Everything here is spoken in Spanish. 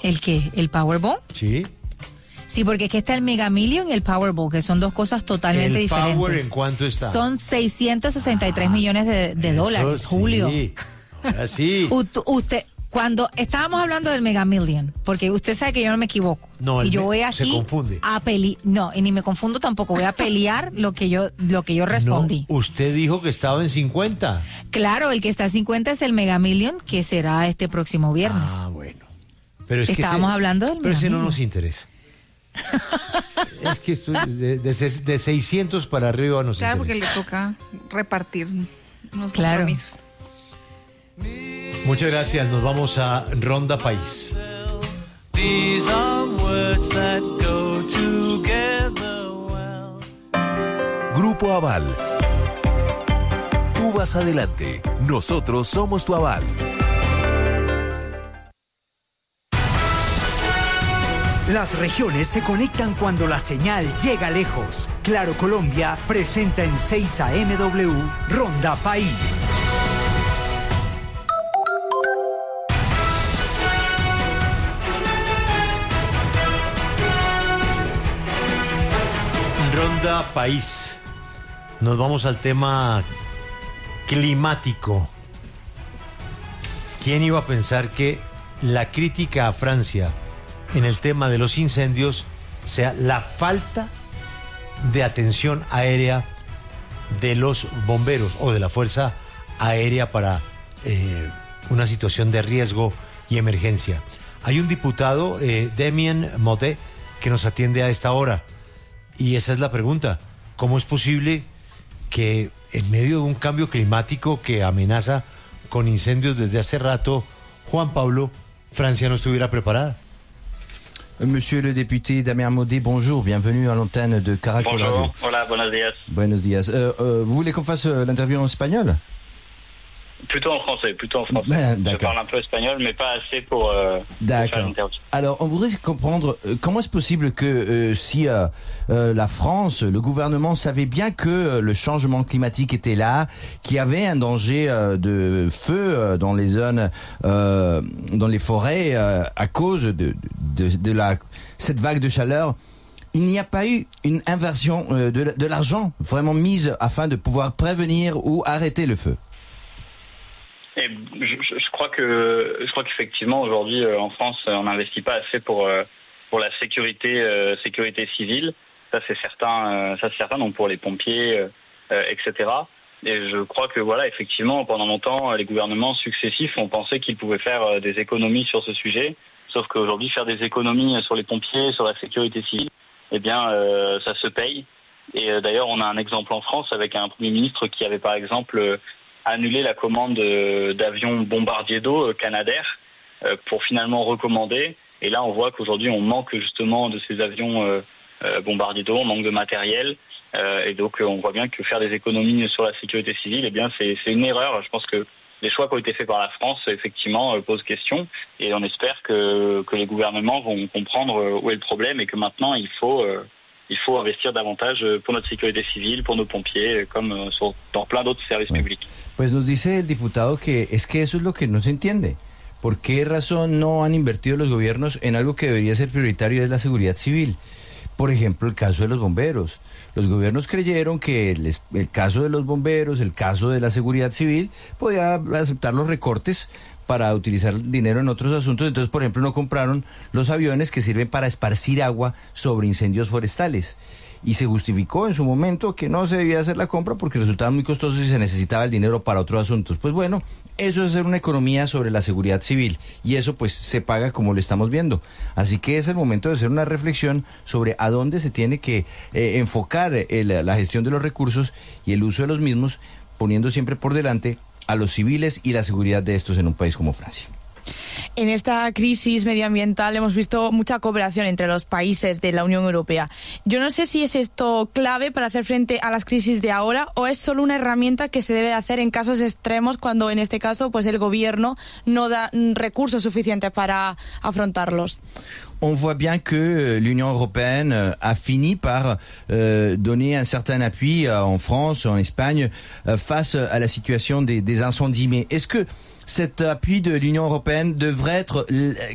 ¿El qué? ¿El Powerball? Sí. Sí, porque es que está el Mega Million y el Powerball, que son dos cosas totalmente diferentes. ¿El Power en cuánto está? Son 663 millones de dólares, sí. Julio. Ahora sí. Usted, cuando estábamos hablando del Mega Million, porque usted sabe que yo no me equivoco. No, y yo voy se aquí confunde. a no, y ni me confundo tampoco, voy a pelear lo que yo respondí. No, usted dijo que estaba en 50. Claro, el que está a 50 es el Mega Million, que será este próximo viernes. Ah, bueno. Pero es Estábamos hablando del Pero ese no Mega nos interesa. Es que esto de 600 para arriba nos Claro, porque interesa. le toca repartir unos Claro. compromisos. Muchas gracias, nos vamos a Ronda País. These are words that go together well. Grupo Aval. Tú vas adelante. Nosotros somos tu aval. Las regiones se conectan cuando la señal llega lejos. Claro Colombia presenta en 6 AMW Ronda País. Ronda País. Nos vamos al tema climático. ¿Quién iba a pensar que la crítica a Francia en el tema de los incendios sea la falta de atención aérea de los bomberos o de la Fuerza Aérea para una situación de riesgo y emergencia? Hay un diputado, Damien Motet, que nos atiende a esta hora. Y esa es la pregunta. ¿Cómo es posible que en medio de un cambio climático que amenaza con incendios desde hace rato, Juan Pablo, Francia no estuviera preparada? Monsieur le député Damien Motet, bonjour, bienvenue à l'antenne de Caracol Radio. Bonjour, hola, buenos días. Buenos días. Vous voulez qu'on fasse l'interview en espagnol? Plutôt en français. Je parle un peu espagnol, mais pas assez pour faire l'interview. Alors, on voudrait comprendre comment est-ce possible que si la France, le gouvernement savait bien que le changement climatique était là, qu'il y avait un danger de feu dans les zones, dans les forêts, à cause de cette vague de chaleur, il n'y a pas eu une inversion de l'argent vraiment mise afin de pouvoir prévenir ou arrêter le feu. Et je crois qu'effectivement aujourd'hui en France on n'investit pas assez pour la sécurité civile. Ça c'est certain, donc pour les pompiers, etc. Et je crois que voilà, effectivement, pendant longtemps, les gouvernements successifs ont pensé qu'ils pouvaient faire des économies sur ce sujet. Sauf qu'aujourd'hui, faire des économies sur les pompiers, sur la sécurité civile, eh bien, ça se paye. Et d'ailleurs, on a un exemple en France avec un Premier ministre qui avait par exemple annulé la commande d'avions bombardiers d'eau Canadair pour finalement recommander. Et là, on voit qu'aujourd'hui, on manque justement de ces avions bombardiers d'eau, on manque de matériel. Et donc, on voit bien que faire des économies sur la sécurité civile, eh bien, c'est une erreur. Je pense que les choix qui ont été faits par la France, effectivement, posent question. Et on espère que les gouvernements vont comprendre où est le problème et que maintenant, il faut investir davantage pour notre sécurité civile, pour nos pompiers, comme dans plein d'autres services publics. Pues nos dice el diputado que eso es lo que no se entiende. ¿Por qué razón no han invertido los gobiernos en algo que debería ser prioritario, es la seguridad civil? Por ejemplo, el caso de los bomberos. Los gobiernos creyeron que el caso de los bomberos, el caso de la seguridad civil, podía aceptar los recortes para utilizar dinero en otros asuntos. Entonces, por ejemplo, no compraron los aviones que sirven para esparcir agua sobre incendios forestales. Y se justificó en su momento que no se debía hacer la compra porque resultaban muy costosos y se necesitaba el dinero para otros asuntos. Pues bueno, eso es hacer una economía sobre la seguridad civil y eso pues se paga como lo estamos viendo. Así que es el momento de hacer una reflexión sobre a dónde se tiene que enfocar la gestión de los recursos y el uso de los mismos, poniendo siempre por delante a los civiles y la seguridad de estos en un país como Francia. En esta crisis medioambiental hemos visto mucha cooperación entre los países de la Unión Europea. Yo no sé si es esto clave para hacer frente a las crisis de ahora o es solo una herramienta que se debe hacer en casos extremos cuando en este caso pues el gobierno no da recursos suficientes para afrontarlos. On voit bien que l'Union européenne a fini par donner un certain appui en France, en Espagne, face à la situation des incendies. Mais est-ce que cet appui de l'Union européenne devrait être